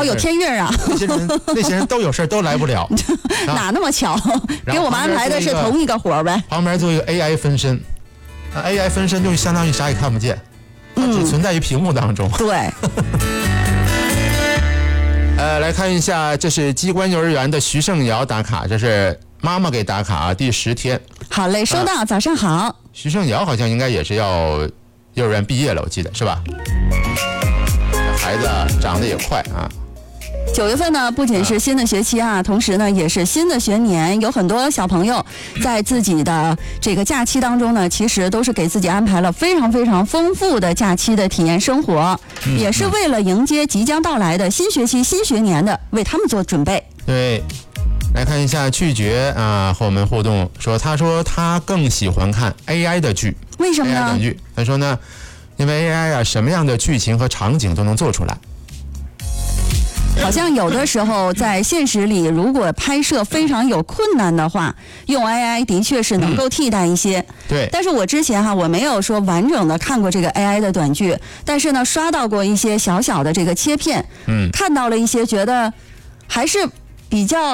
有天运啊！ 那些人都有事都来不了， 哪那么巧？给我们安排的是同一个活呗。 旁边做一个 AI 分身，AI 分身就相当于啥也看不见，它只存在于屏幕当中。 对。 来看一下，这是机关幼儿园的徐胜尧打卡，这是妈妈给打卡啊，第10天。 好嘞，收到，早上好。 徐胜尧好像应该也是要幼儿园毕业了，我记得是吧？孩子长得也快啊。 9月份呢，不仅是新的学期啊，同时呢也是新的学年，有很多小朋友在自己的这个假期当中呢，其实都是给自己安排了非常非常丰富的假期的体验生活，也是为了迎接即将到来的新学期、新学年的为他们做准备。 对，来看一下拒绝啊，和我们互动说，他说他更喜欢看 AI 的剧， 为什么呢 ？AI 短剧，他说呢，因为 AI 啊，什么样的剧情和场景都能做出来。 好像有的时候在现实里，如果拍摄非常有困难的话，用 AI 的确是能够替代一些。 对。 但是我之前我没有说完整的看过这个 AI 的短剧，但是呢，刷到过一些小小的这个切片，看到了一些觉得还是比较